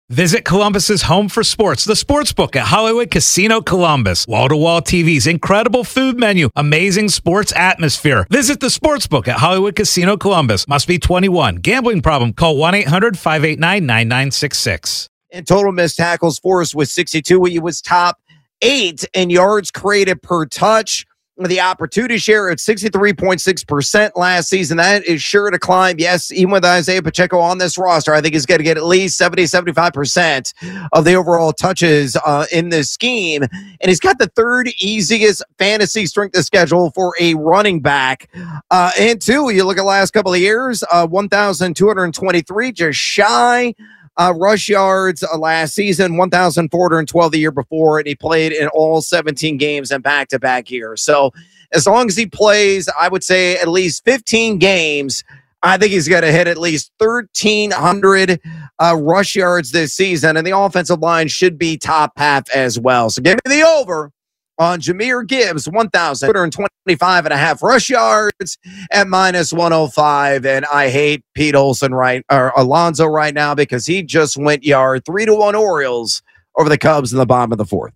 Visit Columbus's home for sports, the Sportsbook at Hollywood Casino Columbus. Wall-to-wall TVs, incredible food menu, amazing sports atmosphere. Visit the Sportsbook at Hollywood Casino Columbus. Must be 21. Gambling problem? Call 1-800-589-9966. In total missed tackles, Forrest was 62. He was top 8 in yards created per touch. The opportunity share at 63.6% last season. That is sure to climb. Yes, even with Isaiah Pacheco on this roster, I think he's going to get at least 70-75% of the overall touches in this scheme. And he's got the third easiest fantasy strength of schedule for a running back. And two, you look at the last couple of years, 1,223, just shy. Rush yards last season, 1,412 the year before, and he played in all 17 games in back-to-back years. So as long as he plays, I would say at least 15 games, I think he's going to hit at least 1,300 rush yards this season, and the offensive line should be top half as well. So give me the over on Jahmyr Gibbs, 1,225.5 rush yards at -105. And I hate Pete Olsen Alonso right now because he just went yard 3-1 Orioles over the Cubs in the bottom of the fourth.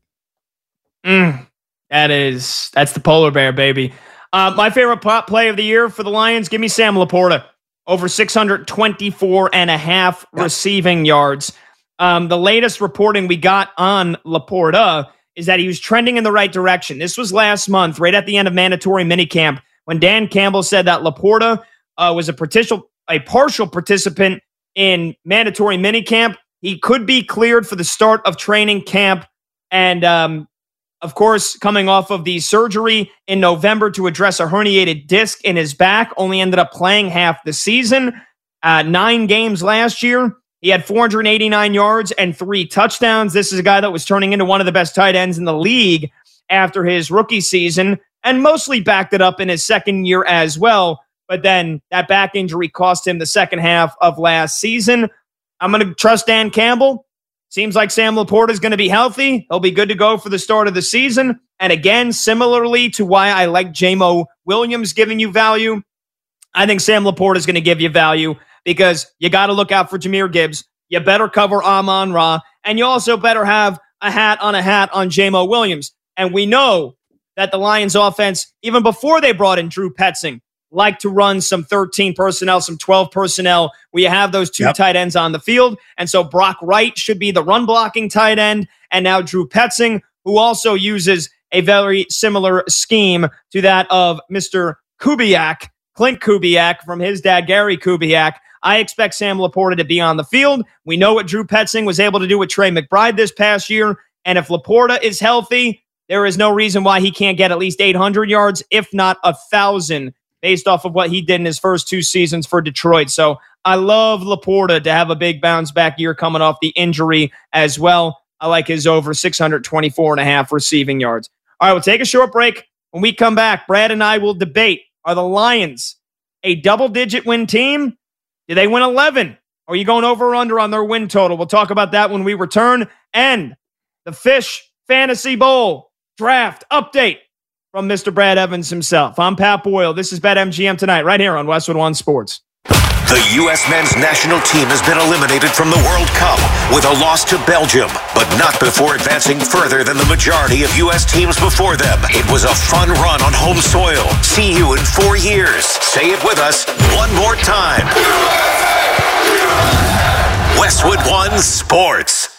That's the polar bear, baby. My favorite play of the year for the Lions, give me Sam Laporta, over 624.5 receiving yards. The latest reporting we got on Laporta is that he was trending in the right direction. This was last month, right at the end of mandatory minicamp, when Dan Campbell said that Laporta was a partial participant in mandatory minicamp. He could be cleared for the start of training camp. And, of course, coming off of the surgery in November to address a herniated disc in his back, only ended up playing half the season. 9 games last year. He had 489 yards and 3 touchdowns. This is a guy that was turning into one of the best tight ends in the league after his rookie season and mostly backed it up in his second year as well. But then that back injury cost him the second half of last season. I'm going to trust Dan Campbell. Seems like Sam Laporta is going to be healthy. He'll be good to go for the start of the season. And again, similarly to why I like Jamo Williams giving you value, I think Sam Laporta is going to give you value, because you got to look out for Jahmyr Gibbs. You better cover Amon-Ra, and you also better have a hat on Jamo Williams. And we know that the Lions offense, even before they brought in Drew Petzing, like to run some 13 personnel, some 12 personnel, where you have those two tight ends on the field. And so Brock Wright should be the run-blocking tight end, and now Drew Petzing, who also uses a very similar scheme to that of Mr. Kubiak, Clint Kubiak, from his dad, Gary Kubiak. I expect Sam Laporta to be on the field. We know what Drew Petzing was able to do with Trey McBride this past year. And if Laporta is healthy, there is no reason why he can't get at least 800 yards, if not 1,000, based off of what he did in his first 2 seasons for Detroit. So I love Laporta to have a big bounce back year coming off the injury as well. I like his over 624.5 receiving yards. All right, we'll take a short break. When we come back, Brad and I will debate, are the Lions a double-digit win team? Do they win 11? Are you going over or under on their win total? We'll talk about that when we return. And the Fish Fantasy Bowl draft update from Mr. Brad Evans himself. I'm Pat Boyle. This is BetMGM Tonight, right here on Westwood One Sports. The U.S. men's national team has been eliminated from the World Cup with a loss to Belgium, but not before advancing further than the majority of U.S. teams before them. It was a fun run on home soil. See you in 4 years. Say it with us one more time. Westwood One Sports.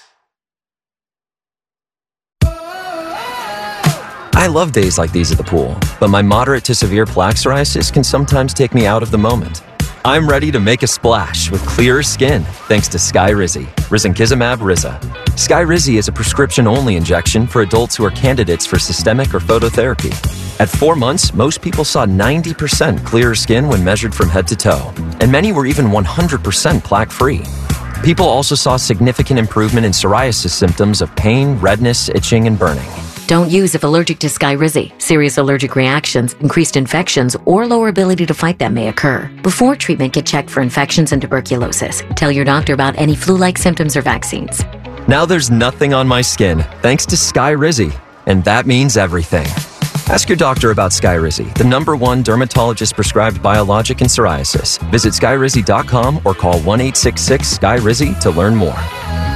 I love days like these at the pool, but my moderate to severe plaque psoriasis can sometimes take me out of the moment. I'm ready to make a splash with clearer skin thanks to Skyrizi, risankizumab Riza. Skyrizi is a prescription-only injection for adults who are candidates for systemic or phototherapy. At 4 months, most people saw 90% clearer skin when measured from head to toe, and many were even 100% plaque-free. People also saw significant improvement in psoriasis symptoms of pain, redness, itching, and burning. Don't use if allergic to Skyrizi. Serious allergic reactions, increased infections, or lower ability to fight them may occur. Before treatment, get checked for infections and tuberculosis. Tell your doctor about any flu-like symptoms or vaccines. Now there's nothing on my skin thanks to Skyrizi, and that means everything. Ask your doctor about Skyrizi, the #1 dermatologist-prescribed biologic in psoriasis. Visit Skyrizi.com or call 1-866-SKYRIZI to learn more.